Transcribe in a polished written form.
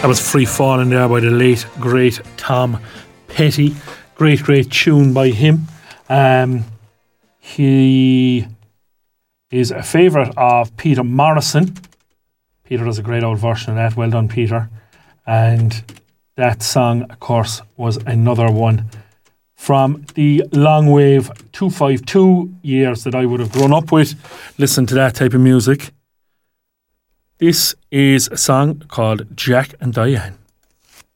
That was Free Falling there by the late, great Tom Petty. Great tune by him. He is a favourite of Peter Morrison. Peter does a great old version of that. Well done, Peter. And that song, of course, was another one from the long wave 252 years that I would have grown up with. Listen to that type of music. This is a song called Jack and Diane.